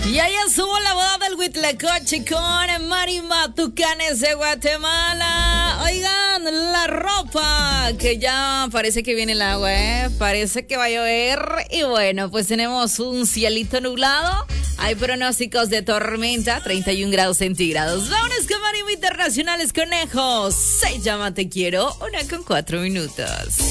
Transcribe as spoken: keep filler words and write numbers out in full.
Y ahí estuvo la boda del Huitlacoche con Mari Matucanes de Guatemala. Oigan, la ropa, que ya parece que viene el agua, ¿eh? Parece que va a llover. Y bueno, pues tenemos un cielito nublado. Hay pronósticos de tormenta, treinta y un grados centígrados. Vámonos con Marimba Internacionales Conejos. Se llama Te Quiero, una con cuatro minutos.